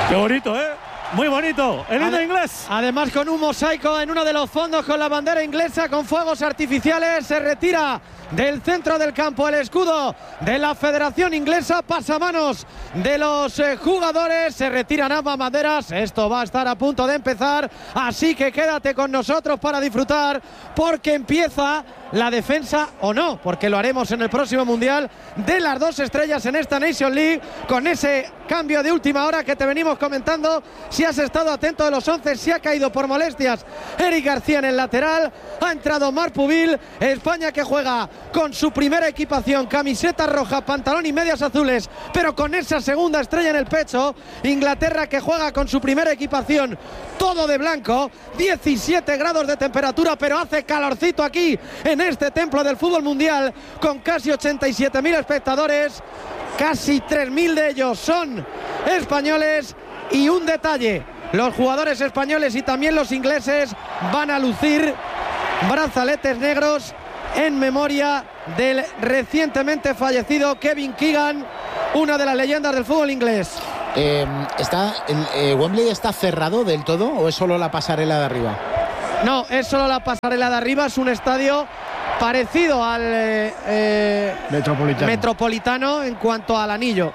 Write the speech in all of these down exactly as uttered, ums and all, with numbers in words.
Qué bonito, ¿eh? Muy bonito, el himno inglés. Además, con un mosaico en uno de los fondos con la bandera inglesa, con fuegos artificiales, se retira del centro del campo el escudo de la Federación Inglesa, pasamanos de los eh, jugadores, se retiran ambas banderas. Esto va a estar a punto de empezar, así que quédate con nosotros para disfrutar, porque empieza la defensa, o no, porque lo haremos en el próximo Mundial, de las dos estrellas en esta Nation League, con ese cambio de última hora que te venimos comentando. Si has estado atento de los once, si ha caído por molestias Eric García en el lateral, ha entrado Marc Pubil. España que juega con su primera equipación, camiseta roja, pantalón y medias azules, pero con esa segunda estrella en el pecho. Inglaterra que juega con su primera equipación, todo de blanco, diecisiete grados de temperatura, pero hace calorcito aquí en este templo del fútbol mundial, con casi ochenta y siete mil espectadores, casi tres mil de ellos son españoles. Y un detalle, los jugadores españoles y también los ingleses van a lucir brazaletes negros en memoria del recientemente fallecido Kevin Keegan, una de las leyendas del fútbol inglés. Eh, está, el, eh, ¿Wembley está cerrado del todo o es solo la pasarela de arriba? No, es solo la pasarela de arriba, es un estadio parecido al eh, eh, Metropolitano. Metropolitano en cuanto al anillo.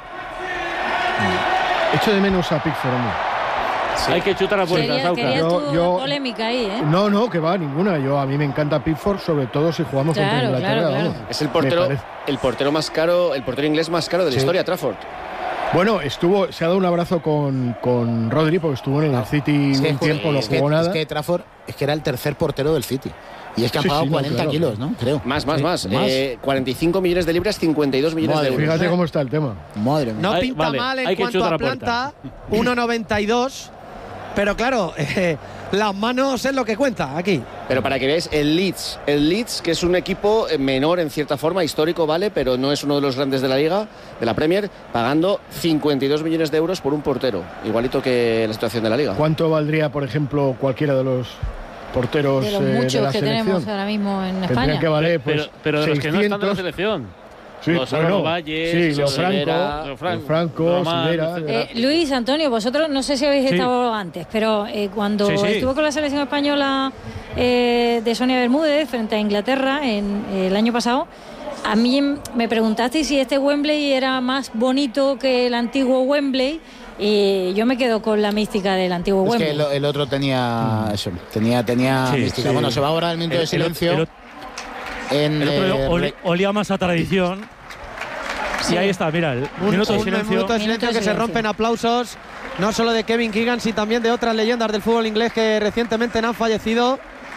Echo de menos a Pickford, hombre. Sí. Hay que chutar a puertas, Quería, Auca. querías Yo- tu yo- polémica ahí, ¿eh? No, no, que va, ninguna. Yo a mí me encanta Pickford, sobre todo si jugamos Claro, contra Inglaterra. claro, claro. vamos. Es el portero, Me parece. el portero más caro, el portero inglés más caro de la Sí. historia, Trafford. Bueno, estuvo, se ha dado un abrazo con, con Rodri, porque estuvo en el City Es que, un tiempo, no es que- jugó nada. Es que Trafford es que era el tercer portero del City. Y es que han Sí, pagado sí, no, cuarenta claro. kilos, ¿no? Creo. Más, más, Sí, más. Eh, cuarenta y cinco millones de libras, cincuenta y dos millones Madre, de euros. Fíjate cómo está el tema. Madre mía. No Ay, pinta vale, mal en hay que cuanto chutar a a puerta. planta, uno noventa y dos, pero claro, eh, las manos es lo que cuenta aquí. Pero para que veáis, el Leeds, el Leeds, que es un equipo menor en cierta forma, histórico, vale, pero no es uno de los grandes de la Liga, de la Premier, pagando cincuenta y dos millones de euros por un portero, igualito que la situación de la Liga. ¿Cuánto valdría, por ejemplo, cualquiera de los porteros De los eh, de muchos la que selección? tenemos ahora mismo en Tendrían España. que valer, pues, Pero, pero de los que no están de la seiscientos. selección. Sí, los bueno, Álvaro Valles, sí, Leo los Franco, Herrera, Leo Fran- Franco, Román, Silera, etcétera. Eh, Luis, Antonio, vosotros no sé si habéis Sí. estado antes, pero eh, cuando Sí, sí. estuvo con la selección española eh, de Sonia Bermúdez frente a Inglaterra en, eh, el año pasado, a mí me preguntasteis si este Wembley era más bonito que el antiguo Wembley, y yo me quedo con la mística del antiguo Es Wembley. que el, el otro tenía eso, tenía, tenía Sí, mística. sí. Bueno, se va ahora el minuto El- de el- silencio. el- en, El otro eh, oli- re- olía más a tradición. Sí. Y ahí está, mira, el Un minuto de un silencio. minuto de silencio Minuto de que se silencio. rompen aplausos, no solo de Kevin Keegan, sino también de otras leyendas del fútbol inglés que recientemente han fallecido,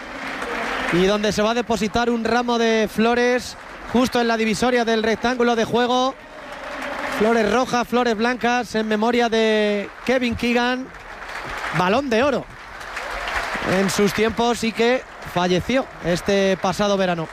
y donde se va a depositar un ramo de flores justo en la divisoria del rectángulo de juego. Flores rojas, flores blancas, en memoria de Kevin Keegan, Balón de Oro en sus tiempos, y que falleció este pasado verano.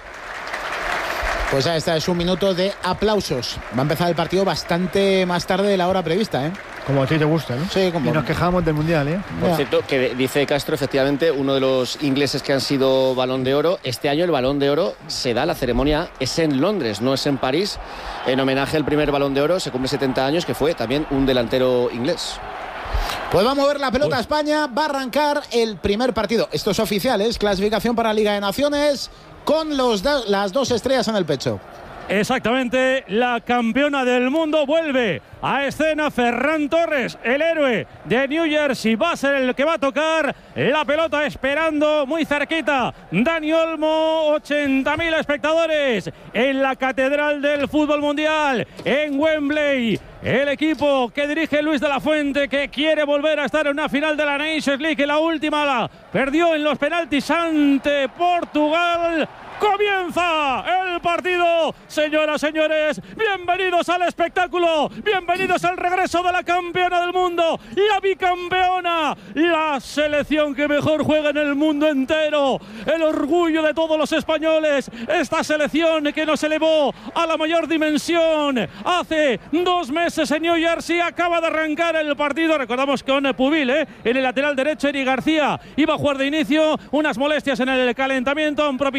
Pues ahí está, es un minuto de aplausos. Va a empezar el partido bastante más tarde de la hora prevista, ¿eh? Como a ti te gusta, ¿no? Sí, como- Y nos quejamos del Mundial, ¿eh? Por Ya. cierto, que dice Castro, efectivamente, uno de los ingleses que han sido Balón de Oro. Este año el Balón de Oro se da, la ceremonia es en Londres, no es en París. En homenaje al primer Balón de Oro, se cumple setenta años, que fue también un delantero inglés. Pues va a mover la pelota a España, va a arrancar el primer partido. Esto es oficial, es clasificación para Liga de Naciones con los do- las dos estrellas en el pecho. Exactamente, la campeona del mundo vuelve a escena. Ferran Torres, el héroe de New Jersey, va a ser el que va a tocar la pelota, esperando muy cerquita Dani Olmo. ochenta mil espectadores en la catedral del fútbol mundial en Wembley. El equipo que dirige Luis de la Fuente, que quiere volver a estar en una final de la Nations League, que la última la perdió en los penaltis ante Portugal. Comienza el partido, señoras, señores, bienvenidos al espectáculo, bienvenidos al regreso de la campeona del mundo, la bicampeona, la selección que mejor juega en el mundo entero, el orgullo de todos los españoles, esta selección que nos elevó a la mayor dimensión hace dos meses en New Jersey. Acaba de arrancar el partido, recordamos con Pubil, ¿eh? En el lateral derecho Eric García iba a jugar de inicio, unas molestias en el calentamiento han propiciado que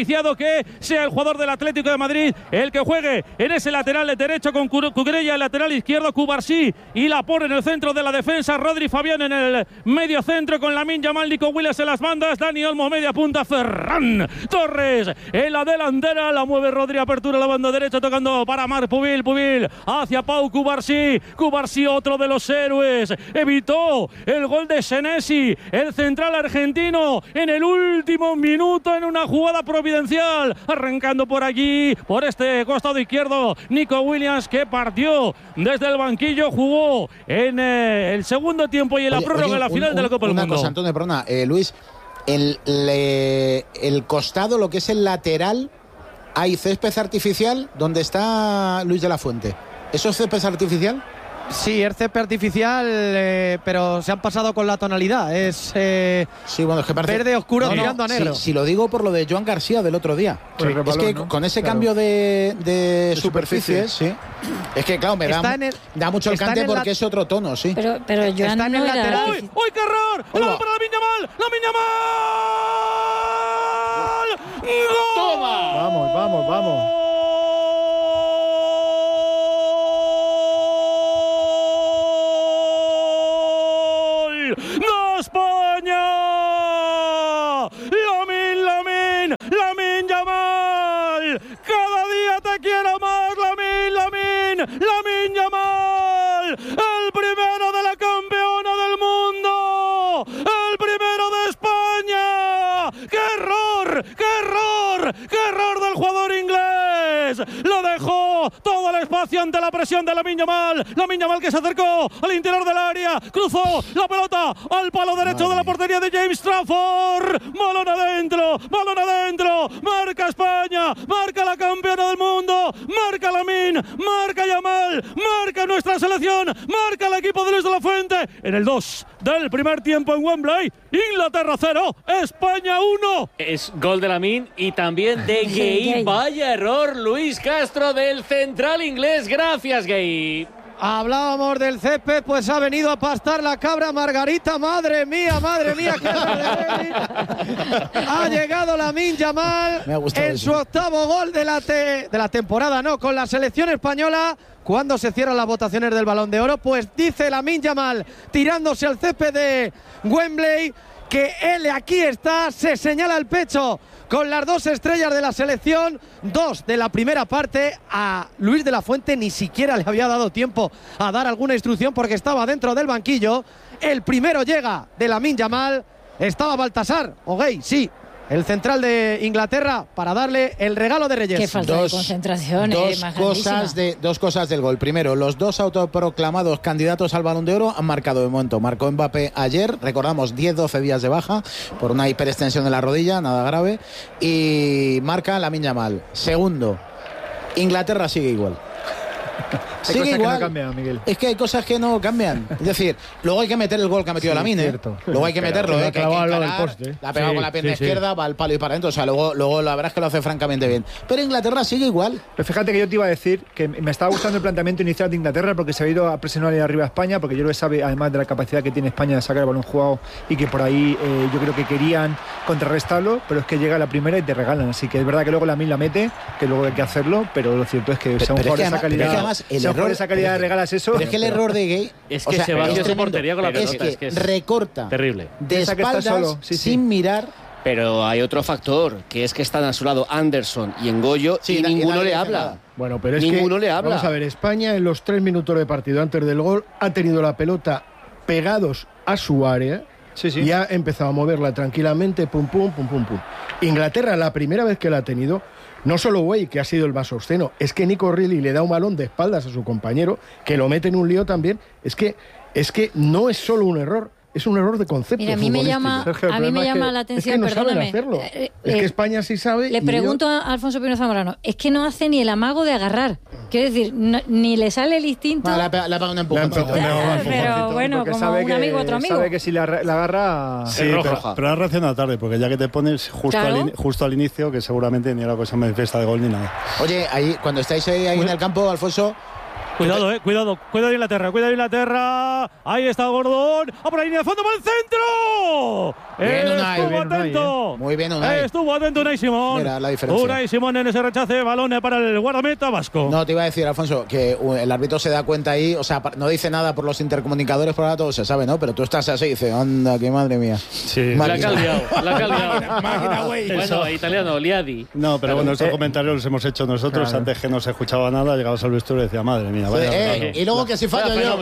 probablemente sea el jugador del Atlético de Madrid el que juegue en ese lateral derecho con Cucurella, el lateral izquierdo Cubarsí y Laporte en el centro de la defensa, Rodri Fabián en el medio centro con Lamine Yamal, Nico Williams en las bandas, Dani Olmo media punta, Ferran Torres en la delantera, la mueve Rodri, apertura a la banda derecha tocando para Marc Pubil, Pubil hacia Pau Cubarsí, Cubarsí otro de los héroes, evitó el gol de Senesi, el central argentino en el último minuto en una jugada providencial, arrancando por allí, por este costado izquierdo, Nico Williams que partió desde el banquillo, jugó en eh, el segundo tiempo y en la oye, prórroga oye, de la final un, de la Copa del Mundo. Una cosa, Antonio, perdona, eh, Luis, el, le, el costado, lo que es el lateral, hay césped artificial donde está Luis de la Fuente. ¿Eso es césped artificial? Sí, es césped artificial, eh, pero se han pasado con la tonalidad. Es, eh, sí, bueno, es que parece... verde oscuro no, tirando no, a negro. Si, si lo digo por lo de Joan García del otro día. Sí, es balón, que ¿no? con ese claro. cambio de, de, de superficies, superficie. sí. Es que, claro, me da, el, da mucho el cante porque la... es otro tono, sí. Pero, pero Joan está en el no lateral. ¡Uy, uy, qué error! ¡El balón para Lamine Yamal! ¡Lamine Yamal! ¡Gol! ¡Toma! Vamos, vamos, vamos. Lamine Yamal, el primero de la campeona del mundo, el primero de España. ¡Qué error! ¡Qué error! ¡Qué error del jugador inglés! Lo dejó todo el espacio ante la presión de Lamine Yamal. Lamine Yamal que se acercó al interior del área, cruzó la pelota al palo derecho Madre. de la portería de James Trafford. Balón adentro, balón adentro. Marca España, marca la campeona del mundo, marca Lamine, marca Yamal, marca nuestra selección, marca el equipo de Luis de la Fuente en el dos del primer tiempo en Wembley. Inglaterra cero, España uno. Es gol de Lamine y también de Gay. Vaya error, Luis Castro, del central inglés. Gracias, Gay. Hablábamos del césped, pues ha venido a pastar la cabra Margarita. Madre mía, madre mía, qué ha llegado Lamine Yamal en su octavo gol de la, te, de la temporada, no, con la selección española. Cuando se cierran las votaciones del Balón de Oro, pues dice Lamine Yamal, tirándose al césped de Wembley, que él aquí está, se señala el pecho con las dos estrellas de la selección, dos de la primera parte. A Luis de la Fuente ni siquiera le había dado tiempo a dar alguna instrucción porque estaba dentro del banquillo. El primero llega de Lamine Yamal, estaba Baltasar, o Gay, sí, el central de Inglaterra, para darle el regalo de Reyes. Qué falta dos, de concentración. Dos, eh, cosas de, dos cosas del gol. Primero, los dos autoproclamados candidatos al Balón de Oro han marcado de momento. Marcó Mbappé ayer, recordamos, diez doce días de baja por una hiperextensión de la rodilla, nada grave. Y marca Lamine Yamal. Segundo, Inglaterra sigue igual. Hay Sigue cosas igual. Que no cambian, Miguel. Es que hay cosas que no cambian. Es decir, luego hay que meter el gol que ha metido sí, Lamine. ¿eh? Luego hay que pero meterlo. que ¿eh? Que hay que encarar, poste. la ha pegado sí, con la pierna sí, izquierda, sí. va al palo y para adentro. O sea, luego, luego la verdad es que lo hace francamente bien. Pero Inglaterra sigue igual. Pero fíjate que yo te iba a decir que me estaba gustando el planteamiento inicial de Inglaterra porque se ha ido a presionar ahí arriba a España, porque yo creo que sabe, además de la capacidad que tiene España de sacar el balón jugado y que por ahí eh, yo creo que querían contrarrestarlo, pero es que llega la primera y te regalan. Así que es verdad que luego Lamine la mete, que luego hay que hacerlo, pero lo cierto es que sea un jugador de esa calidad, esa calidad de regalas eso. Pero es que el error de Gay es que o sea, se va hacia su portería con la pelota. Es que, es que es recorta terrible. De espaldas solo, sí, sí. sin mirar. Pero hay otro factor, que es que están a su lado Anderson y Engoyo sí, y ninguno le habla. Nada. Bueno, pero es ninguno que, le habla. Vamos a ver, España en los tres minutos de partido antes del gol ha tenido la pelota pegados a su área. Sí, sí. Y ha empezado a moverla tranquilamente, pum, pum, pum, pum, pum. Inglaterra, la primera vez que la ha tenido, no solo Way, que ha sido el más obsceno, es que Nico Reilly le da un balón de espaldas a su compañero, que lo mete en un lío también. Es que, es que no es solo un error, es un error de concepto. Mira, a mí me llama, Sergio, a mí me llama que, la atención, es que no perdóname. Hacerlo. Eh, es que España sí sabe. Le pregunto yo... a Alfonso Pino Zamorano, es que no hace ni el amago de agarrar. Quiero decir, no, ni le sale el instinto. No, le ha pegado un empujón. Pero bueno, como un que, amigo, otro amigo. Sabe que si la, la agarra. Sí, es roja. Pero, pero ha reaccionado tarde, porque ya que te pones justo, claro. al, justo al inicio, que seguramente ni era cosa manifiesta de gol ni nada. Oye, ahí, cuando estáis ahí, ahí en el campo, Alfonso. Cuidado, eh, cuidado, cuidado Inglaterra, cuidado Inglaterra. Ahí está Gordon. ¡Ah, por la línea de fondo, para el centro! Bien, Unai, Estuvo bien, atento. Unai, eh. Muy bien, Unai. Estuvo atento Unai Simón. Mira la diferencia. Unai Simón en ese rechace de balón para el guardameta vasco. No, te iba a decir, Alfonso, que el árbitro se da cuenta ahí, o sea, no dice nada por los intercomunicadores, por ahora todo se sabe, ¿no? Pero tú estás así y dices, anda, qué madre mía. Sí. La ha caldeado, la ha caldeado. Máquina, güey. Bueno, italiano, liadi. No, pero bueno, estos comentarios los hemos hecho nosotros Claro. antes que no se escuchaba nada, llegabas al vestuario y decía, madre mía, vaya. Eh, regalo. y luego que si fallo yo.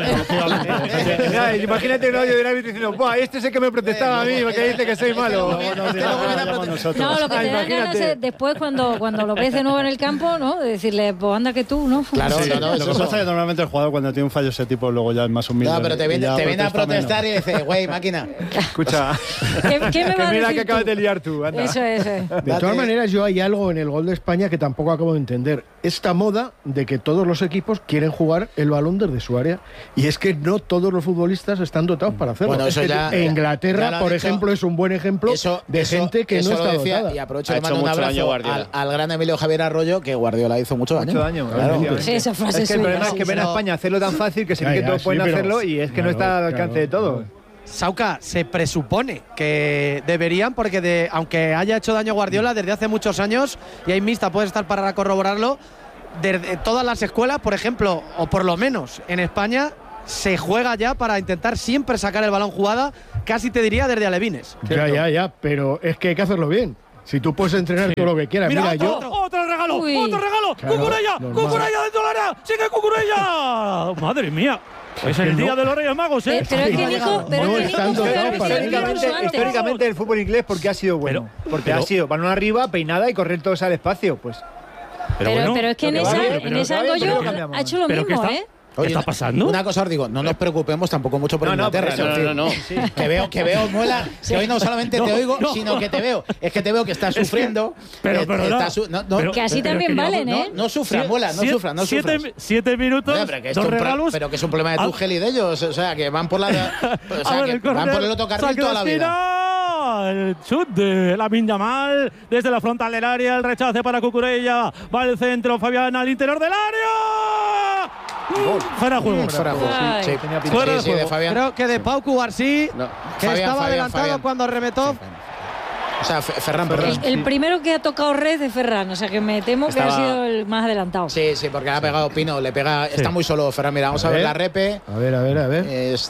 Mira, imagínate el audio del árbitro diciendo, ¡buah, este es el que me protestaba a mí porque dice que soy malo! Este No, no, luego no, viene a no, protestar. nosotros. No, lo que Ah, te dan imagínate. ganas es después cuando, cuando lo ves de nuevo en el campo, ¿no? De decirle, pues anda que tú, ¿no? Claro, Sí, no, no, lo es que eso. pasa es que normalmente el jugador cuando tiene un fallo ese tipo luego ya es más humilde. No, pero te y viene, ya te viene a protesta protestar menos. y dice, güey, máquina. Escucha, ¿Qué, qué me que va a mira decir que acabas tú? de liar tú, anda. Eso es. eh. De Date. todas maneras, yo hay algo en el gol de España que tampoco acabo de entender. Esta moda de que todos los equipos quieren jugar el balón desde su área. Y es que no todos los futbolistas están dotados para hacerlo. Bueno, eso Es que ya- en Inglaterra, ya lo ha por dicho. ejemplo, es un buen ejemplo Eso, de eso- gente que eso no lo está decía, dotada. y aprovecho Ha y le mando hecho un mucho daño abrazo Guardiola. al, al gran Emilio Javier Arroyo, que Guardiola hizo mucho daño. Mucho daño, Claro. efectivamente. Sí, esa frase Es que el suya, problema es sí, que ven a pero- España hacerlo tan fácil que se Ya, cree que ya, todos sí, pueden pero- hacerlo y es que no Claro, está al claro, alcance de todos. Sauca, se presupone que deberían, porque de, aunque haya hecho daño Guardiola desde hace muchos años, y hay mixta, puede estar para corroborarlo, desde todas las escuelas, por ejemplo, o por lo menos en España, se juega ya para intentar siempre sacar el balón jugada, casi te diría desde alevines. Ya, ya, ya, pero es que hay que hacerlo bien. Si tú puedes entrenar todo lo que quieras, mira, Mira, yo. otro, otro regalo, Uy. otro regalo. Claro, Cucurella, normal. Cucurella dentro del área. Sigue Cucurella. Madre mía. Es el día de los Reyes Magos, ¿eh? Eh, pero es que Nico, pero No es que Nico están puede dotados haber para sido ello. incluso Históricamente, antes. históricamente el fútbol inglés porque ha sido bueno. Pero- porque pero- ha sido balón arriba, peinada y correr todos al espacio. Pues Pero, bueno, pero es que en pero esa, vale, en pero esa vale, pero Goyo cambiamos. ha hecho lo ¿Pero qué mismo, está? ¿eh? ¿Qué está pasando? Una cosa os digo, no nos preocupemos tampoco mucho por No, no, Inglaterra. por eso, es no, decir, no, no. Que veo, que veo, Muela, que hoy no solamente No, te oigo, no. sino que te veo. Es que te veo que estás sufriendo. Pero, eh, perdona, estás su- no, no, pero- Que así pero también que yo- valen, no, ¿eh? no sufra, Muela, no Sie- sufra, no siete, sufras. siete minutos, Oye, pero, que esto dos es un pro- regalos. pero que es un problema de Ah, Tuchel y de ellos. O sea, que van por la, o sea, a ver, que el van córner, por el otro carril saque toda de la vida. esquina, el chut de Lamine Yamal desde la frontal del área, el rechace para Cucurella, va al centro, Fabián al interior del área. Mm, Fuera de juego. Fuera de juego, Ay. sí, sí. Tenía pinta. Fuera de Sí, sí, de juego. Fabián. Creo que de Pau Cubarsí, No, que Fabián, estaba Fabián, adelantado Fabián. cuando arremetó. O sea, Fe- Ferran, perdón. El, el primero que ha tocado red de Ferran, o sea que me temo que ha Estaba- sido el más adelantado. Sí, sí, porque le ha pegado Pino, le pega. Está muy solo Ferran. Mira, vamos a, A ver ver. la repe. A ver, a ver, a ver.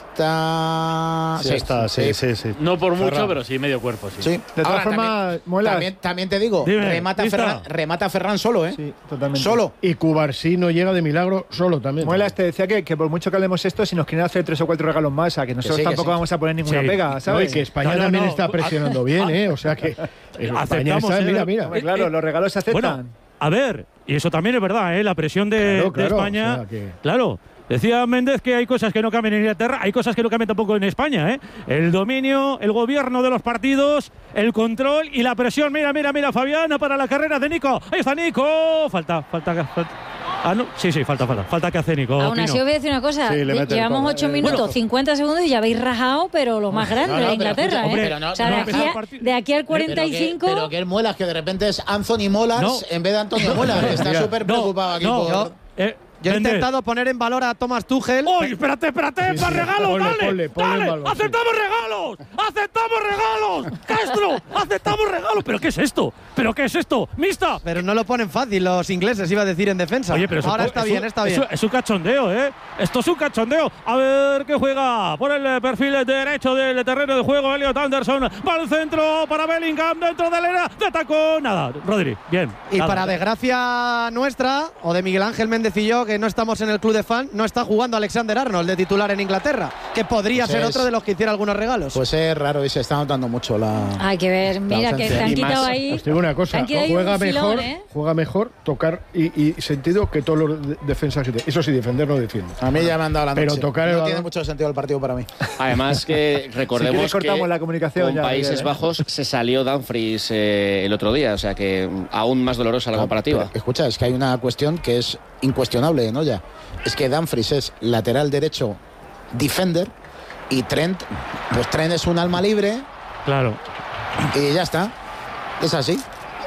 Está. Sí, está, sí, sí, sí. No por mucho, Ferran. pero sí medio cuerpo, sí. Sí. De todas Ahora, formas, también, Muelas. también, también te digo, Dime, remata, ¿lista? Ferran, remata Ferran solo, ¿eh? Sí, totalmente. Solo. Y Cubarsí no llega de milagro solo también. Muelas te decía que, que por mucho que hablemos esto, si nos quieren hacer tres o cuatro regalos más, a que nosotros sí, que tampoco sí. vamos a poner ninguna Sí. pega, No, y ¿sabes? que España No, no, también no. está presionando bien, ¿eh? O sea que España Aceptamos, está, ¿eh? mira, mira. Hombre, claro, los regalos se aceptan. Bueno, a ver, y eso también es verdad, ¿eh? La presión de, Claro, de claro, España. o sea que- Claro. Decía Méndez que hay cosas que no cambian en Inglaterra, hay cosas que no cambian tampoco en España, ¿eh? El dominio, el gobierno de los partidos, el control y la presión. Mira, mira, mira, Fabián para la carrera de Nico. Ahí está Nico. Falta, falta, falta. Ah, no. Sí, sí, falta, falta. Falta que hace Nico. Aún Pino. así os voy a decir una cosa, Sí, le lle- mete el llevamos palo. ocho Eh, minutos, bueno. cincuenta segundos y ya habéis rajado, pero lo más grande No, no, de pero Inglaterra, escucha, ¿eh? hombre, pero no- o sea, no de, empezó aquí el a, partido. de aquí al cuarenta y Pero que, cinco, pero que el Muelas, que de repente es Anthony Molas No. en vez de Antonio Molas. Está Mira. súper No, preocupado aquí no, por. eh, Yo he Méndez. intentado poner en valor a Thomas Tuchel. ¡Uy, espérate, espérate! Sí, sí. ¡Para regalos, Ponle, dale! ponle, ponle ¡Dale! en valor, sí. ¡Aceptamos regalos! ¡Aceptamos regalos! ¡Castro! ¡Aceptamos regalos! ¿Pero qué es esto? ¿Pero qué es esto? ¡Mista! Pero no lo ponen fácil los ingleses, iba a decir en defensa. Oye, pero eso ahora es- está es bien, un- está es bien. un- Es un cachondeo, ¿eh? Esto es un cachondeo. A ver qué juega por el perfil derecho del terreno de juego. Elliot Anderson va al centro para Bellingham dentro del área de tacón. Nada, Rodri, bien. Y nada. para desgracia nuestra, o de Miguel Ángel Méndez y yo, que no estamos en el club de fan, no está jugando Alexander Arnold de titular en Inglaterra, que podría Pues ser es- otro de los que hiciera algunos regalos. Pues es raro y se está notando mucho la. hay que ver, mira que ausencia. te han Y quitado más- ahí. Os digo una cosa, te han quitado ahí juega un filón, mejor, ¿eh? juega mejor tocar y, y sentido que todos los de- defensas. y de- Eso sí, defender no defiende. A mí ya me han dado la Pero noche. tocar el no balón- tiene mucho sentido el partido para mí. Además que Si recordemos quieres cortamos que la comunicación con ya, Países Miguel, ¿eh? Bajos se salió Dumfries eh, el otro día, o sea que mm, aún más dolorosa la comparativa. Pero, escucha, es que hay una cuestión que es incuestionable, ¿no? Ya. Es que Dumfries es lateral derecho defender y Trent, pues Trent es un alma libre Claro. y ya está. Es así.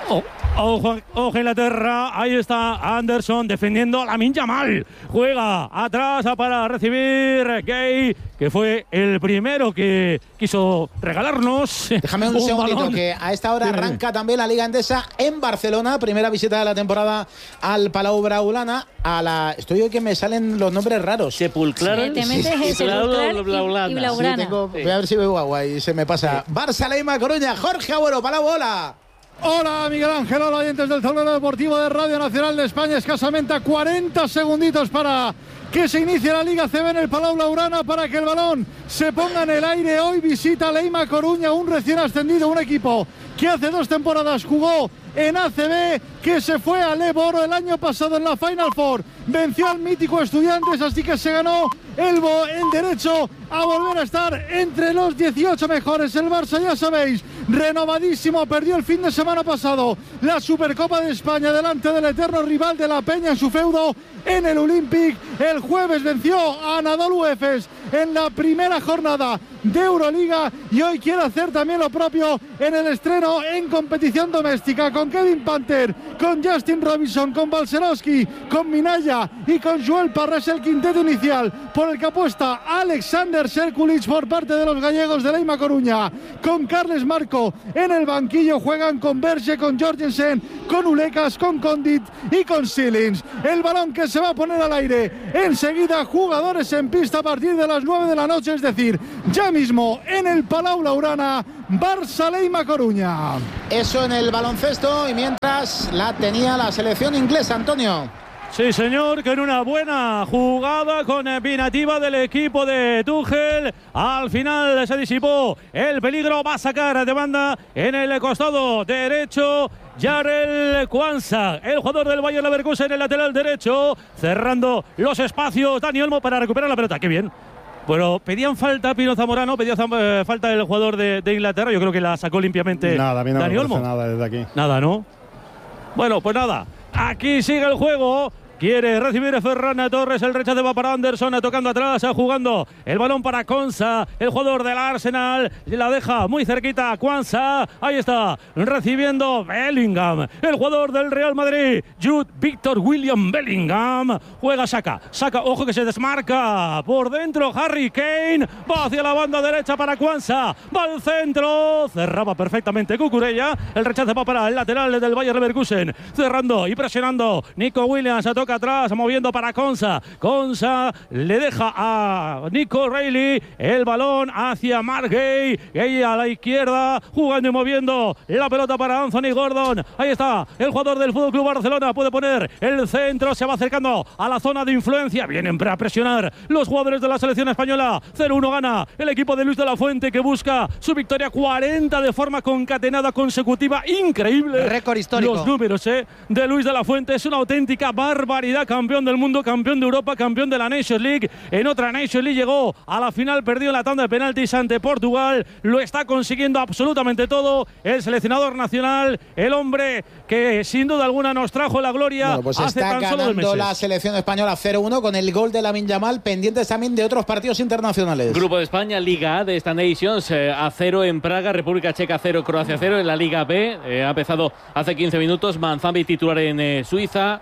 Oh, ojo, ojo Inglaterra, ahí está Anderson defendiendo a Lamine Yamal. Juega atrás para recibir Gay, que fue el primero que quiso regalarnos. Déjame un, un segundito, balón. Que a esta hora arranca también la Liga Endesa en Barcelona. Primera visita de la temporada al Palau Blaugrana. A la, estoy hoy que me salen los nombres raros. Sepulcral. Sí, te metes sí, Sepulcral y Blaugrana. Y Blaugrana. Sí, tengo, sí. Voy a ver si veo agua y se me pasa. Sí. Barça, Leima, Coruña, Jorge Agüero, Palau, hola. Hola Miguel Ángel, hola oyentes del tablero deportivo de Radio Nacional de España. Escasamente a cuarenta segunditos para que se inicie la Liga C B en el Palau Blaugrana, para que el balón se ponga en el aire. Hoy visita Leima Coruña, un recién ascendido, un equipo que hace dos temporadas jugó en A C B, que se fue al Eboro el año pasado en la Final Four, venció al mítico Estudiantes, así que se ganó el, el derecho a volver a estar entre los dieciocho mejores. El Barça, ya sabéis, renovadísimo, perdió el fin de semana pasado la Supercopa de España delante del eterno rival de la Peña en su feudo en el Olympic. El jueves venció a Anadolu Efes en la primera jornada de Euroliga y hoy quiere hacer también lo propio en el estreno en competición doméstica, con Kevin Panther, con Justin Robinson, con Balcerowski, con Minaya y con Joel Parres, el quinteto inicial por el que apuesta Alexander Serkulic por parte de los gallegos de Leima Coruña. Con Carles Marco en el banquillo juegan con Berge, con Jorgensen, con Ulecas, con Condit y con Silins. El balón que se va a poner al aire enseguida, jugadores en pista a partir de las nueve de la noche, es decir, ya mismo en el Palau Blaugrana, Barça Leima Coruña. Eso en el baloncesto, y mientras la tenía la selección inglesa, Antonio. Sí, señor, que en una buena jugada combinativa del equipo de Tuchel, al final se disipó el peligro. Va a sacar de banda en el costado derecho Jarell Quansah, el jugador del Bayer Leverkusen, en el lateral derecho, cerrando los espacios Dani Olmo para recuperar la pelota. ¡Qué bien! Bueno, pedían falta Pino Zamorano, pedía eh, falta el jugador de, de Inglaterra. Yo creo que la sacó limpiamente nada, a mí no Dani me Olmo. Nada desde aquí. Nada, ¿no? Bueno, pues nada. Aquí sigue el juego. Quiere recibir Ferran Torres, el rechace va para Anderson, tocando atrás, jugando el balón para Quansah, el jugador del Arsenal, la deja muy cerquita a Quansah, ahí está, recibiendo Bellingham, el jugador del Real Madrid, Jude Victor William Bellingham, juega Saka, Saka, ojo que se desmarca, por dentro Harry Kane, va hacia la banda derecha para Quansah, va al centro, cerraba perfectamente Cucurella, el rechace va para el lateral del Bayer Leverkusen, cerrando y presionando Nico Williams, a toca atrás, moviendo para Quansah. Quansah le deja a Nico Reilly el balón hacia Mark Gay. Gay a la izquierda, jugando y moviendo la pelota para Anthony Gordon. Ahí está el jugador del F C Barcelona. Puede poner el centro, se va acercando a la zona de influencia. Vienen para presionar los jugadores de la selección española. cero uno gana el equipo de Luis de la Fuente, que busca su victoria cuarenta de forma concatenada consecutiva. Increíble. Récord histórico. Los números eh, de Luis de la Fuente. Es una auténtica barbaridad. Campeón del mundo, campeón de Europa, campeón de la Nations League. En otra Nations League llegó a la final, perdió en la tanda de penaltis ante Portugal. Lo está consiguiendo absolutamente todo el seleccionador nacional, el hombre que sin duda alguna nos trajo la gloria. Bueno, pues hace está tan solo dos ganando meses. La selección española cero uno con el gol de Lamine Yamal, pendientes también de otros partidos internacionales. Grupo de España, Liga A de esta Nations, eh, a cero en Praga, República Checa cero, Croacia cero. En la Liga B eh, ha empezado hace quince minutos, Manzambi titular en eh, Suiza.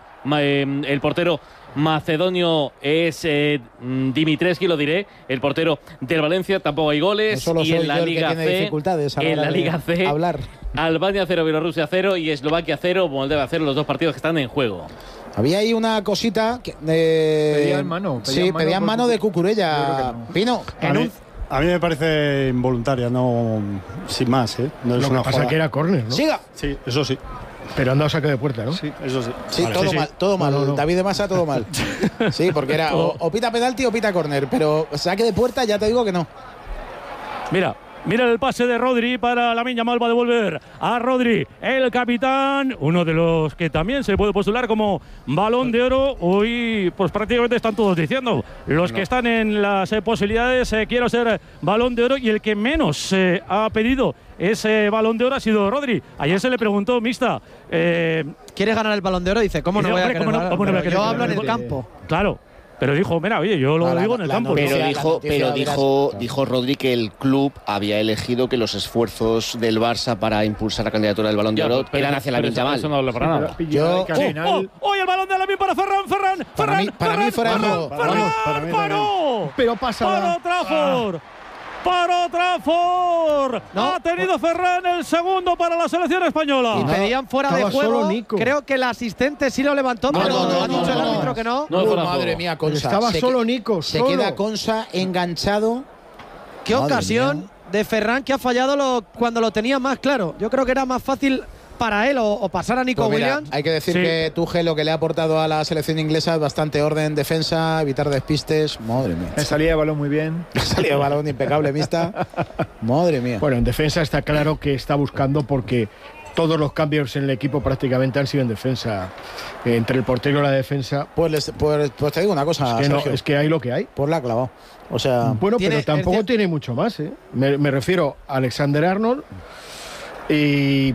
El portero macedonio es eh, Dimitrescu, lo diré, el portero del Valencia. Tampoco hay goles. No y en la Liga C, en la Liga C, hablar. Albania cero, Bielorrusia cero y Eslovaquia cero, Moldavia cero, los dos partidos que están en juego. Había ahí una cosita que, eh, pedían mano, pedían sí, mano pedían mano de Cucurella. No. Pino, A en mí, un... a mí me parece involuntaria, no sin más, ¿eh? No es Lo que una pasa jugada. que era córner, ¿no? Siga. Sí, eso sí. Pero han dado saque de puerta, ¿no? Sí, eso sí. Sí, Vale, todo sí, sí. mal, todo mal. No, no, no. David de Masa, todo mal. Sí, porque era o, o pita penalti o pita córner, pero saque de puerta ya te digo que no. Mira. Mira el pase de Rodri para Lamine Yamal, va a devolver a Rodri, el capitán, uno de los que también se puede postular como Balón de Oro. Hoy pues prácticamente están todos diciendo, los no. que están en las eh, posibilidades, eh, quiero ser Balón de Oro, y el que menos eh, ha pedido ese Balón de Oro ha sido Rodri. Ayer se le preguntó, mixta, eh, ¿quieres ganar el Balón de Oro? Dice, ¿cómo no voy a querer ganar? ¿cómo no voy a querer Yo hablo en el ganar? campo. Claro. Pero dijo, mira, oye, yo lo la, digo en el la campo. Pero noticia, dijo, pero noticia, dijo, verás, dijo Rodri que el club había elegido que los esfuerzos del Barça para impulsar la candidatura del Balón de Ya, Oro pero- eran hacia pero Lamine eso- Yamal. eso no habla para nada. Yo- que al ¡Oh, final- oh! ¡Hoy el balón de Lamine para Ferran! ¡Ferran! Para ¡Ferran! mí- para mí Ferran, fuera de Ferran, juego. Ferran, Vamos, para mí ¡paró! Pero pasa. ¡Para Trafford! ¡Para Trafford! No. Ha tenido Ferran el segundo para la selección española. Y pedían fuera de estaba juego. solo Nico. Creo que el asistente sí lo levantó, No, pero no, no, ha dicho no, el no, árbitro no. que no. No, Uy, fuera de madre juego. mía, Consa. Estaba Se solo que- Nico, Se solo. queda Consa enganchado. Qué Madre ocasión mía. de Ferran que ha fallado lo- cuando lo tenía más claro. Yo creo que era más fácil para él o, o pasar a Nico Pues mira, Williams. hay que decir Sí. que Tuchel lo que le ha aportado a la selección inglesa es bastante orden, defensa, evitar despistes. Madre mía. En salida de balón muy bien. Ha salido balón impecable, mixta. Madre mía. Bueno, en defensa está claro que está buscando porque todos los cambios en el equipo prácticamente han sido en defensa. Eh, Entre el portero y la defensa. Pues, les- pues, pues te digo una cosa, Es que, no, Sergio. es que hay lo que hay. Pues la ha clavado. O sea, Bueno, Tiene- pero tampoco el cier- tiene mucho más. ¿eh? Me, me refiero a Alexander Arnold y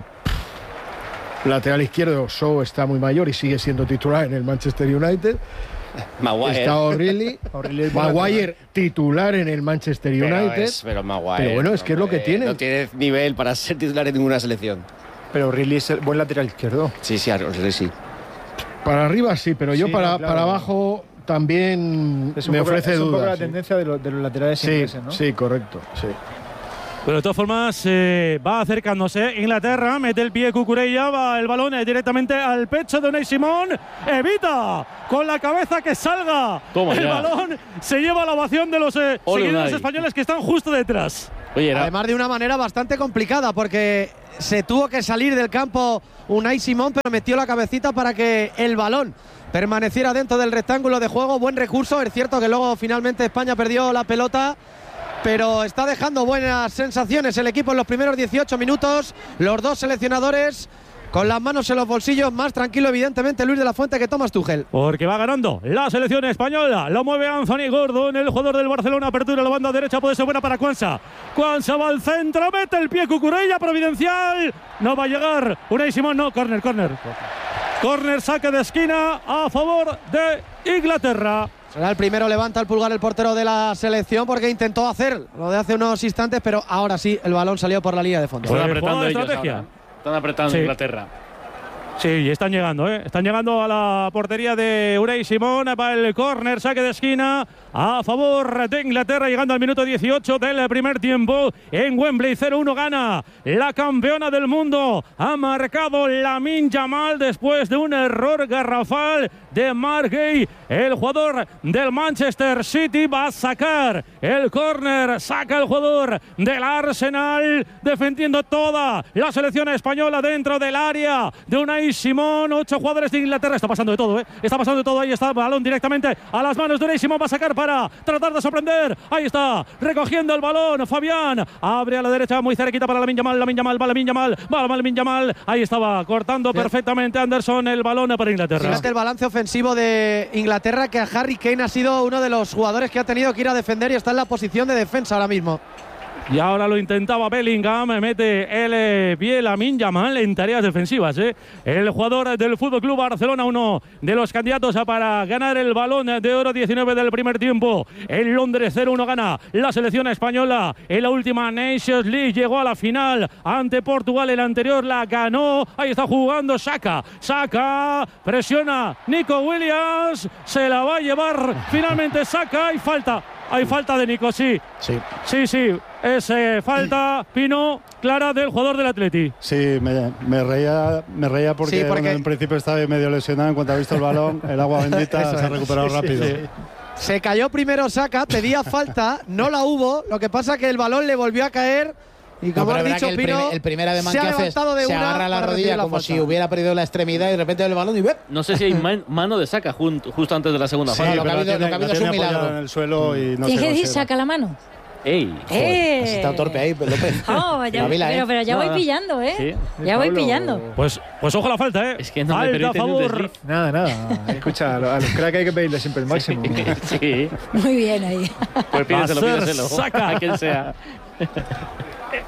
pff, lateral izquierdo. Shaw está muy mayor y sigue siendo titular en el Manchester United. Maguire. Está O'Reilly. O'Reilly es buen Maguire titular en el Manchester Pero United. es- pero Maguire, Pero bueno, es que es lo que hombre, tiene. No tiene nivel para ser titular en ninguna selección. Pero Riley es el buen lateral izquierdo. Sí, sí, O'Reilly sí. Para arriba sí, pero yo Sí, para, no, claro. para abajo también Es un me poco, ofrece es un poco dudas. la sí. tendencia de, los- de los laterales Sí, ingleses, ¿no? sí, correcto. Sí. Pero de todas formas eh, va acercándose Inglaterra, mete el pie Cucurella, va el balón eh, directamente al pecho de Unai Simón, evita con la cabeza que salga Toma el ya. balón, se lleva la ovación de los eh, Ole, seguidores Unai. españoles que están justo detrás. Oye, era, Además de una manera bastante complicada porque se tuvo que salir del campo Unai Simón, pero metió la cabecita para que el balón permaneciera dentro del rectángulo de juego. Buen recurso, es cierto que luego finalmente España perdió la pelota, pero está dejando buenas sensaciones el equipo en los primeros dieciocho minutos. Los dos seleccionadores con las manos en los bolsillos, más tranquilo evidentemente Luis de la Fuente que Thomas Tuchel. Porque va ganando la selección española. Lo mueve Anthony Gordon, el jugador del Barcelona. Apertura a la banda derecha, puede ser buena para Cuansa. Cuansa va al centro, mete el pie Cucurella, providencial. No va a llegar. Unai Simón, no, córner, córner. Córner, saque de esquina a favor de Inglaterra. Será el primero, levanta el pulgar el portero de la selección porque intentó hacer lo de hace unos instantes, pero ahora sí el balón salió por la línea de fondo. Pues están jugada apretando de ellos estrategia. ahora. Están apretando Sí. Inglaterra. Sí, y están llegando, ¿eh? Están llegando a la portería de Unai Simón. Va el córner, saque de esquina a favor de Inglaterra, llegando al minuto dieciocho del primer tiempo. En Wembley, cero uno gana la campeona del mundo. Ha marcado Lamine Yamal después de un error garrafal de Mark Gay. El jugador del Manchester City va a sacar el córner. Saca el jugador del Arsenal, defendiendo toda la selección española dentro del área de Unai Simón. Ocho jugadores de Inglaterra. Está pasando de todo, ¿eh? Está pasando de todo. Ahí está el balón directamente a las manos de Unai Simón. Va a sacar para tratar de sorprender. Ahí está, recogiendo el balón. Fabián abre a la derecha, muy cerquita para Lamine Yamal. Lamine Yamal, va Lamine Yamal, va Lamine Yamal. Ahí estaba cortando Bien. perfectamente Anderson el balón para Inglaterra. Fíjate el balance ofensivo de Inglaterra, que a Harry Kane ha sido uno de los jugadores que ha tenido que ir a defender y está en la posición de defensa ahora mismo. Y ahora lo intentaba Bellingham, mete el eh, pie Lamine Yamal en tareas defensivas. ¿eh? El jugador del Fútbol Club Barcelona, uno de los candidatos a para ganar el balón de oro, diecinueve del primer tiempo. En Londres, cero uno gana la selección española. En la última Nations League llegó a la final ante Portugal. El anterior la ganó. Ahí está jugando Saka. Saka presiona Nico Williams. Se la va a llevar finalmente Saka. Hay falta. Hay falta de Nico, sí. Sí. Sí, sí. Es eh, falta, Pino, clara del jugador del Atleti. Sí, me, me reía me reía porque, Sí, porque- bueno, en principio estaba medio lesionado. En cuanto ha visto el balón, el agua bendita Eso se ha es. recuperado Sí, sí, rápido. sí. Se cayó primero Saka, pedía falta, no la hubo. Lo que pasa que el balón le volvió a caer. Y No, como pero has verá dicho, que el, Pino primer, el primer ademán se que ha hace es- levantado de se una agarra la para rodilla recibir la como falta. si hubiera perdido la extremidad y de repente el balón y ¡bep! No sé si hay man- mano de Saca jun- justo antes de la segunda Sí, Bueno, fase. lo que ha pero habido- la tiene, lo que ha habido la es un tiene apoyada milagro. en el suelo y no Tienes se que decir, considera. saca la mano. ¡Ey! ¡Eh! Has estado torpe ahí, López. Oh, ya, Espabila, pero, ¿eh? pero ya Nada. voy pillando, ¿eh? Sí. Ya voy Pablo. pillando. Pues, pues ojo la falta, ¿eh? Es que no me falta a permiten ni un favor. desliz. Nada, nada. Escucha, a los, a los crack hay que pedirle siempre el máximo. Sí. Muy bien ahí. Pues pídeselo, Va a ser pídeselo. Saka. A quien sea.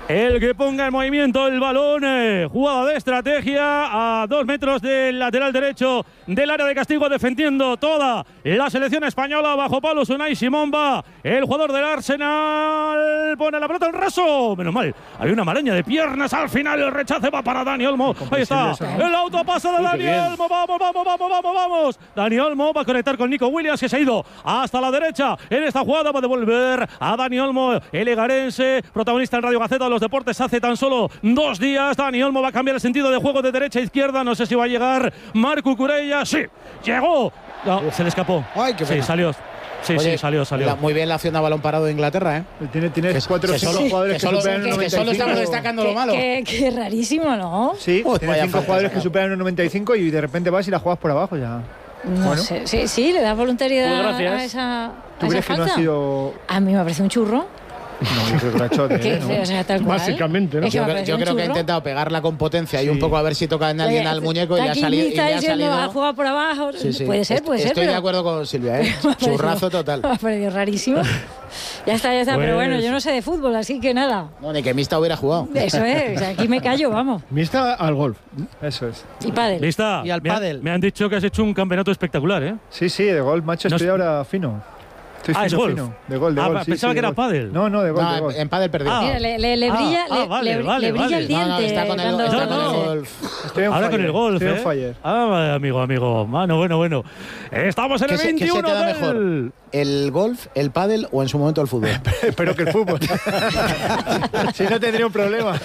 el que ponga en movimiento el balón. Eh, jugada de estrategia a dos metros del lateral derecho del área de castigo, defendiendo toda la selección española. Bajo palo Unai Simón, va el jugador del Arsenal, pone la pelota al raso. Menos mal, hay una maraña de piernas al final. El rechace va para Dani Olmo. Ahí está, el autopase de Dani Olmo. Vamos, vamos, vamos, vamos, vamos. Dani Olmo va a conectar con Nico Williams, que se ha ido hasta la derecha en esta jugada. Va a devolver a Dani Olmo, el egarense, protagonista en Radio Gaceta de los Deportes hace tan solo dos días. Dani Olmo va a cambiar el sentido de juego de derecha a izquierda. No sé si va a llegar Marco Cucurella. Sí, llegó. No, se le escapó. Ay, qué sí, salió. Sí, Oye, sí, salió, salió. La, muy bien la acción a balón parado de Inglaterra, ¿eh? Tiene, tiene que, cuatro o cinco sí. jugadores que, que, superan que, noventa y cinco. que solo estamos destacando lo malo. Qué, qué rarísimo, ¿no? Sí, oh, tiene cinco jugadores que superan un noventa y cinco y de repente vas y la juegas por abajo ya. No bueno. sé. Sí, sí, le das voluntariedad pues a esa ¿Tú a crees esa que no ha sido...? A mí me parece un churro. No, yo creo que grachote, ¿eh? ¿no? O sea, tal cual. Básicamente, ¿no? Es que yo creo, yo creo que ha intentado pegarla con potencia sí. y un poco a ver si toca en alguien Oye, al muñeco y le ha salido. Y le ha salido. Ha jugado por abajo. Sí, sí. Puede ser, puede Estoy ser. Estoy pero... de acuerdo con Silvia, ¿eh? Churrazo total. Me ha parecido rarísimo. Ya está, ya está. Pues... Pero bueno, yo no sé de fútbol, así que nada. No, ni que Mista hubiera jugado. Eso es. O sea, aquí me callo, vamos. Mista al golf. Eso es. Y pádel. Lista. Y al me pádel. Han, me han dicho que has hecho un campeonato espectacular, ¿eh? Sí, sí, de golf, macho. Estoy no, ahora fino. Estoy ah, es golf. Fino. De gol, de ah, gol. Sí, pensaba sí, que era golf. pádel. No, no, de gol. No, de gol. En pádel perdió. Ah, Mira, le, le, le brilla, ah, le, ah, vale, le, vale, le brilla vale. el diente. No, no, está con el, dando, está no, con el no. golf. Estoy Ahora fire. con el golf, Estoy ¿eh? fire. Ah, amigo, amigo. Bueno, bueno, bueno. Estamos en el ¿Qué veintiuno se, ¿qué se te da del... mejor? ¿El golf, el pádel o en su momento el fútbol? Espero que el fútbol. Si no tendría un problema.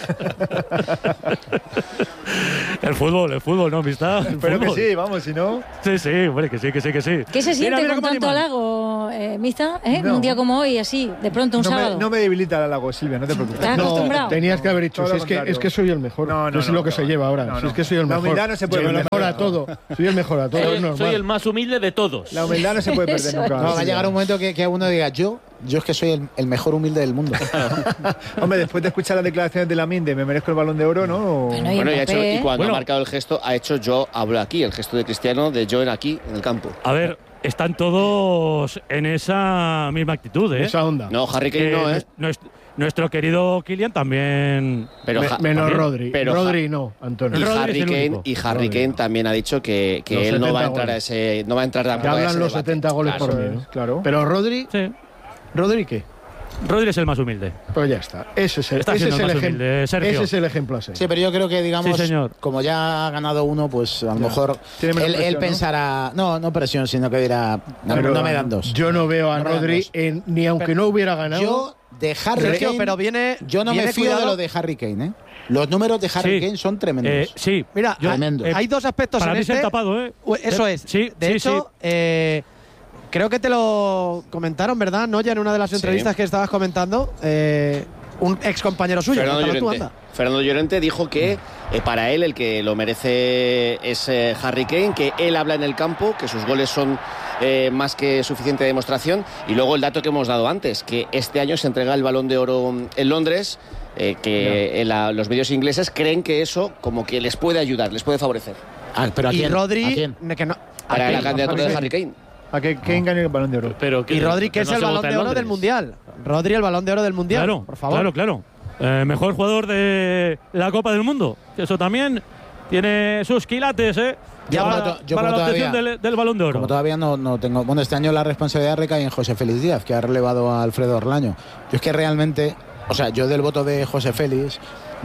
El fútbol, el fútbol, ¿no, amistad? Espero que sí, vamos, si no... Sí, sí, bueno, que sí, que sí, que sí. ¿Qué se siente mira, mira con tanto halago, eh, Mista? ¿Eh? No. Un día como hoy, así, de pronto, un no sábado. Me, no me debilita el halago, Silvia, no te preocupes. ¿Estás no, acostumbrado? Tenías que haber dicho, Todo si lo es, que, contrario. es que soy el mejor. No, no, es no, lo que no, se lleva ahora. no, Si no. es que soy el La mejor. humildad no se puede soy el perder. mejor a todo. Soy el mejor a todo, es Soy, normal. soy el más humilde de todos. La humildad no se puede perder nunca. No, va a llegar un momento que, que uno diga, yo, yo es que soy el, el mejor humilde del mundo. Hombre, después de escuchar las declaraciones de Lamine de me merezco el Balón de Oro, ¿no? O... Bueno, y, Bueno, y, ha hecho, y cuando Bueno. ha marcado el gesto, ha hecho yo hablo aquí, el gesto de Cristiano de yo en aquí, en el campo. A ver, están todos en esa misma actitud, ¿eh? Esa onda. No, Harry Kane Eh, no, ¿eh? nuestro, nuestro querido Kylian también. Pero, Me- ja- menos también, Rodri. pero Rodri no, Antonio. y Rodri Harry es el Kane, único. y Harry Rodri Kane no. también ha dicho que, que Los él no va a setenta entrar a goles. ese, no va a entrar Que tampoco a hablan ese los debate. setenta goles Claro. por mí, ¿no? Claro. Pero Rodri, Sí. ¿Rodri qué? Rodri es el más humilde. Pues ya está. Ese es el, Está ese siendo es el el más ejemplo. humilde, Sergio. Ese es el ejemplo a seguir. Sí, pero yo creo que, digamos, Sí, señor. como ya ha ganado uno, pues a lo mejor Tiene menos él, presión, él ¿no? pensará, ¿no? no presión, sino que dirá, no, Pero no me dan dos. Yo no veo a No me dan Rodri, dos. en- ni aunque no hubiera ganado. Yo de Harry Sergio, Kane, pero viene. yo no viene me fío de cuidado. lo de Harry Kane, ¿eh? Los números de Harry Sí. Kane son tremendos. Eh, sí. Mira, Yo- Tremendo. eh, hay dos aspectos para en mí este. se han tapado, ¿eh? U- Eso es. Sí, de sí, hecho, sí. eh, creo que te lo comentaron, ¿verdad? No, ya en una de las Sí. entrevistas que estabas comentando, eh, un ex compañero suyo. Fernando cuéntalo tú, Llorente. anda. Fernando Llorente dijo que eh, para él el que lo merece es eh, Harry Kane, que él habla en el campo, que sus goles son eh, más que suficiente demostración. Y luego el dato que hemos dado antes, que este año se entrega el Balón de Oro en Londres, eh, que en la- los medios ingleses creen que eso como que les puede ayudar, les puede favorecer. Ah, pero ¿a Y quién? ¿A Rodri. quién? Que no, Para ¿a la quién? candidatura de Harry Kane. A que Kane gane el Balón de Oro. Pero Y Rodri, que es no el se balón vota de en oro del Londres. Mundial. Rodri, el balón de oro del Mundial. Claro, por favor. claro, claro. Eh, mejor jugador de la Copa del Mundo. Eso también tiene sus quilates, ¿eh? Yo para como to- yo para como la obtención todavía- del, del Balón de Oro. Como todavía no, no tengo. Bueno, este año la responsabilidad recae en José Félix Díaz, que ha relevado a Alfredo Orlaño. Yo es que realmente, o sea, yo del voto de José Félix,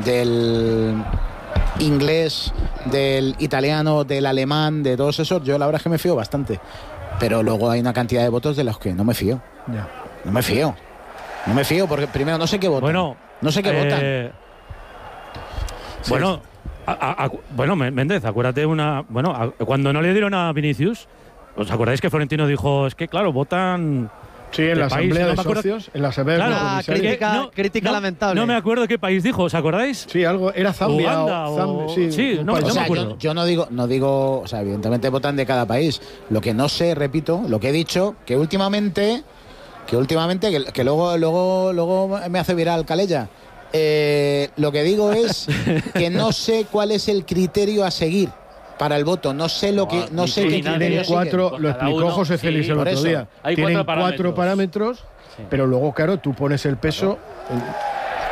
del inglés, del italiano, del alemán, de todos esos, yo la verdad es que me fío bastante. Pero luego hay una cantidad de votos de los que no me fío. Ya. No me fío. No me fío porque primero no sé qué votan. Bueno, no sé qué votan. eh, Bueno, a- a- a- bueno, Méndez, acuérdate una. Bueno, a- cuando no le dieron a Vinicius, ¿os acordáis que Florentino dijo, es que claro, votan. Sí, en la ¿Qué país? asamblea No de me acuerdo- socios, en la asamblea de Claro, Una comisarios. crítica, no, crítica no, lamentable. No me acuerdo qué país dijo, ¿os acordáis? Sí, algo era Zambia Uganda o, o- Zambia, sí, sí, un no, país. no O me sea, acuerdo. yo, yo no digo, no digo, o sea, evidentemente votan de cada país. Lo que no sé, repito, lo que he dicho, que últimamente, que últimamente, que, que luego, luego, luego me hace viral Calella. Eh, lo que digo es que no sé cuál es el criterio a seguir para el voto. No sé lo que, no ni sé tú qué ni nadie. criterio Tienen siguen. cuatro, Pues lo cada explicó uno, José sí, Félix el por otro eso. día. Hay Tienen cuatro cuatro parámetros. parámetros, Sí. pero luego, claro, tú pones el peso.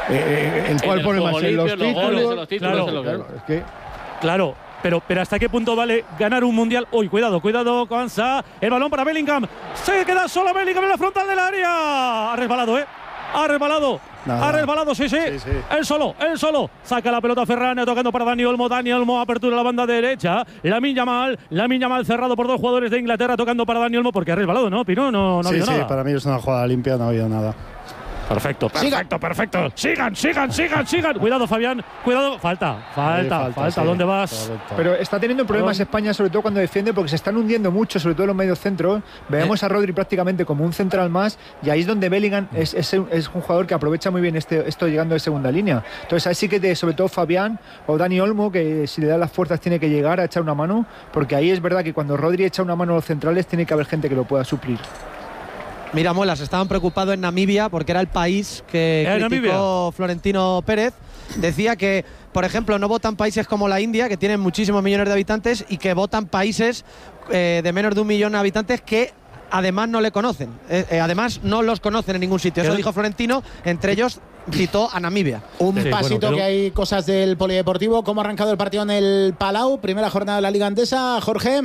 Eh, ¿En cuál pone más? ¿En los títulos? Goles, en los títulos, claro, en lo que... Claro, es que... Claro, pero, pero ¿hasta qué punto vale ganar un mundial? Uy, cuidado, cuidado, Kwanza. El balón para Bellingham. Se queda solo Bellingham en la frontal del área. Ha resbalado, ¿eh? Ha resbalado. Nada. Ha resbalado, sí, sí. Sí, sí. Él solo, él solo. Saca la pelota Ferran, tocando para Dani Olmo. Dani Olmo, apertura a la banda derecha. Lamine Yamal, Lamine Yamal cerrado por dos jugadores de Inglaterra, tocando para Dani Olmo, porque ha resbalado, ¿no? Pino, no, no ha sí, habido sí, nada. para mí es una jugada limpia, no ha habido nada. Perfecto, perfecto, perfecto. Sigan, sigan, sigan, sigan. Cuidado, Fabián. Cuidado. Falta, falta, falta, falta. sí. ¿Dónde vas? Correcto. Pero está teniendo problemas España, sobre todo cuando defiende, porque se están hundiendo mucho, sobre todo los medios centros. Veamos a Rodri prácticamente como un central más, y ahí es donde Bellingham es, es, es un jugador que aprovecha muy bien este, esto llegando de segunda línea. Entonces ahí sí que, te, sobre todo Fabián o Dani Olmo, que si le da las fuerzas tiene que llegar a echar una mano, porque ahí es verdad que cuando Rodri echa una mano a los centrales tiene que haber gente que lo pueda suplir. Mira, Muelas, estaban preocupados en Namibia porque era el país que ¿Eh, criticó Namibia? Florentino Pérez. Decía que, por ejemplo, no votan países como la India, que tienen muchísimos millones de habitantes, y que votan países eh, de menos de un millón de habitantes que además no le conocen. Eh, eh, además no los conocen en ningún sitio. Eso dijo Florentino, entre ellos citó a Namibia. Un Sí, pasito bueno, pero- que hay cosas del polideportivo. ¿Cómo ha arrancado el partido en el Palau? Primera jornada de la Liga Andesa. Jorge.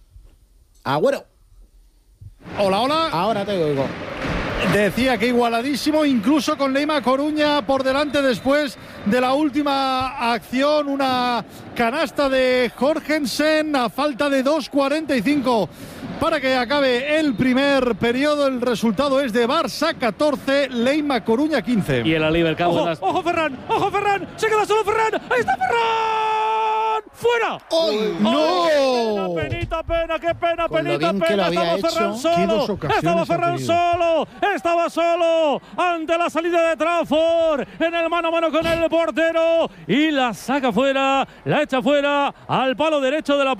Agüero. Hola, hola. Ahora te oigo. Decía que igualadísimo, incluso con Leima Coruña por delante después de la última acción. Una canasta de Jorgensen a falta de dos cuarenta y cinco para que acabe el primer periodo. El resultado es de Barça catorce, Leima Coruña quince. Y el Oliver Cabo. Ojo, Las... ojo, Ferran, ojo, Ferran. Se queda solo Ferran. Ahí está Ferran. ¡Fuera! ¡Ay, ¡Oh, no! qué Penita, pena, qué pena, Con lo penita, bien que pena. lo había Estaba Ferran hecho. Qué dos solo. ocasiones Estaba ha Ferran tenido. solo. Estaba solo ante la salida de Trafford. En el mano a mano con el portero. Y la saca fuera. La echa fuera al palo derecho de la